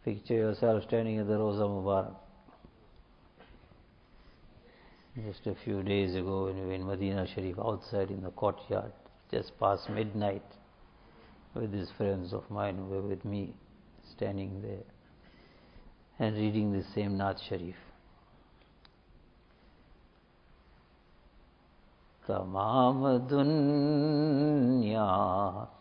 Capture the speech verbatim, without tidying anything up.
Picture yourself standing at the Roza Mubarak. Just a few days ago, when we were in Medina Sharif, outside in the courtyard, just past midnight, with these friends of mine who were with me, standing there and reading the same Naat Sharif. Tamam dunya